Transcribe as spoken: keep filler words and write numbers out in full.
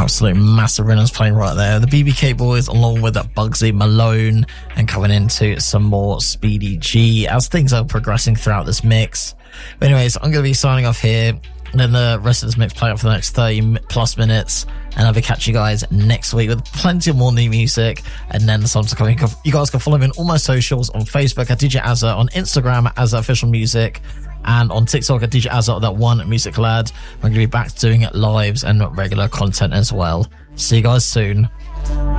absolute massive runners playing right there. The B B K Boys along with Bugsy Malone, and coming into some more Speedy G as things are progressing throughout this mix. But anyways, I'm going to be signing off here. And then the rest of this mix play out for the next thirty plus minutes. And I'll be catching you guys next week with plenty of more new music. And then the songs are coming. You guys can follow me on all my socials, on Facebook at D J Azza, on Instagram at Azza Official Music, and on TikTok at D J Azza, that one music lad. I'm going to be back doing lives and regular content as well. See you guys soon.